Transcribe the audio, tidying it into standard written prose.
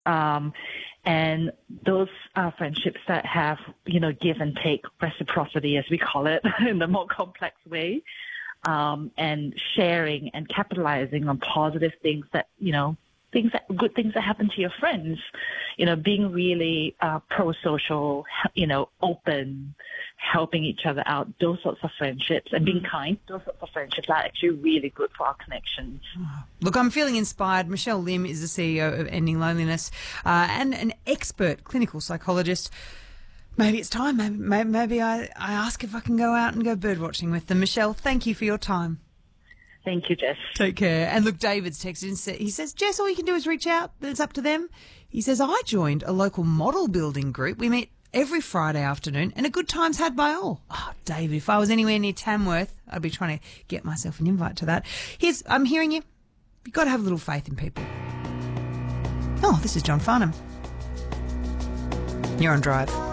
And those are friendships that have, give and take reciprocity, as we call it, in the more complex way, and sharing and capitalizing on positive things that, good things that happen to your friends, being really pro-social, open, helping each other out, those sorts of friendships, and being kind, those sorts of friendships are actually really good for our connections. Look, I'm feeling inspired. Michelle Lim is the CEO of Ending Loneliness and an expert clinical psychologist. Maybe it's time. Maybe I ask if I can go out and go bird watching with them. Michelle, thank you for your time. Thank you, Jess. Take care. And look, David's texted and he says, Jess, all you can do is reach out. It's up to them. He says, I joined a local model building group. We meet every Friday afternoon and a good time's had by all. Oh, David, if I was anywhere near Tamworth, I'd be trying to get myself an invite to that. I'm hearing you. You've got to have a little faith in people. Oh, this is John Farnham. You're on Drive.